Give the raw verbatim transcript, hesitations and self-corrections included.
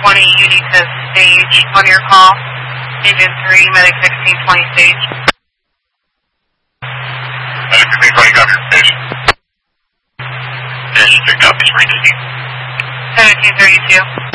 twenty, you need to stage on your call. Agent three, Medic sixteen twenty stage. Medic sixteen twenty, copy your station. Agent three, copy, three fifteen. seventeen thirty-two.